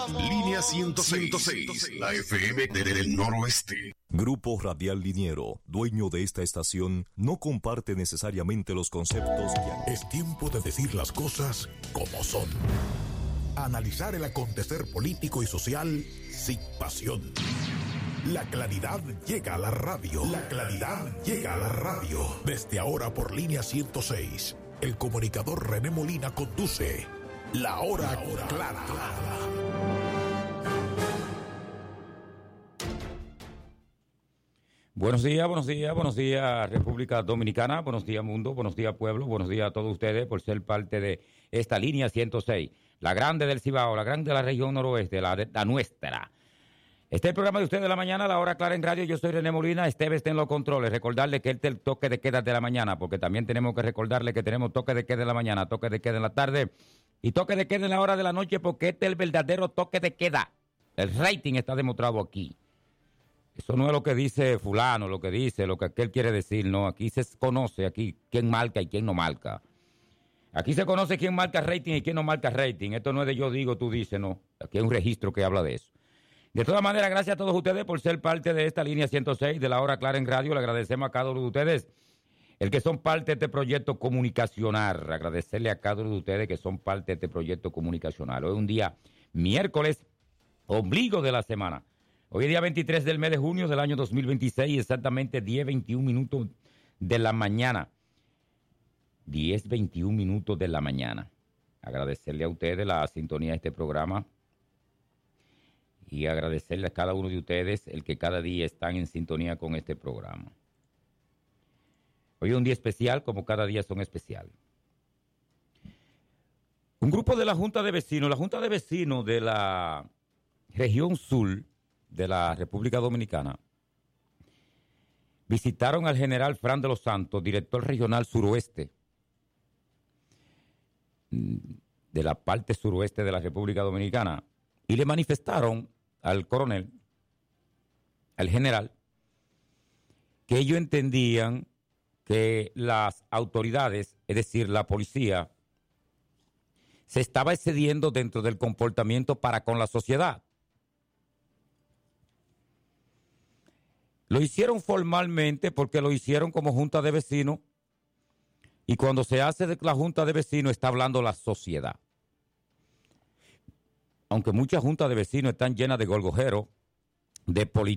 Línea 106, la FM del noroeste. Grupo Radial Liniero, dueño de esta estación, no comparte necesariamente los conceptos que... Es tiempo de decir las cosas como son. Analizar el acontecer político y social sin pasión. La claridad llega a la radio. La claridad llega a la radio. Desde ahora por Línea 106, el comunicador René Molina conduce La Hora Clara. Buenos días República Dominicana, buenos días mundo, buenos días pueblo, buenos días a todos ustedes por ser parte de esta Línea 106, la grande del Cibao, la grande de la región noroeste, la nuestra. Este es el programa de ustedes de la mañana, La Hora Clara en Radio. Yo soy René Molina, Esteves está en los controles. Recordarle que este es el toque de queda de la mañana, porque también tenemos que recordarle que tenemos toque de queda en la mañana, toque de queda en la tarde y toque de queda en la hora de la noche, porque este es el verdadero toque de queda. El rating está demostrado aquí. Eso no es lo que dice fulano, lo que aquel quiere decir, no. Aquí se conoce aquí quién marca y quién no marca. Aquí se conoce quién marca rating y quién no marca rating. Esto no es de yo digo, tú dices, no. Aquí hay un registro que habla de eso. De todas maneras, gracias a todos ustedes por ser parte de esta Línea 106 de La Hora Clara en Radio. Le agradecemos a cada uno de ustedes, el que son parte de este proyecto comunicacional. Agradecerle a cada uno de ustedes que son parte de este proyecto comunicacional. Hoy es un día miércoles, ombligo de la semana. Hoy es día 23 del mes de junio del año 2026, exactamente 10:21 minutos de la mañana. 10:21 minutos de la mañana. Agradecerle a ustedes la sintonía de este programa y agradecerle a cada uno de ustedes el que cada día están en sintonía con este programa. Hoy es un día especial, como cada día son especiales. Un grupo de la Junta de Vecinos de la región sur de la República Dominicana, visitaron al general Fran de los Santos, director regional suroeste de la parte suroeste de la República Dominicana, y le manifestaron al coronel, al general, que ellos entendían que las autoridades, es decir, la policía, se estaba excediendo dentro del comportamiento para con la sociedad. Lo hicieron formalmente porque lo hicieron como Junta de Vecinos, y cuando se hace de la Junta de Vecinos está hablando la sociedad. Aunque muchas juntas de vecinos están llenas de golgojeros, de políticos,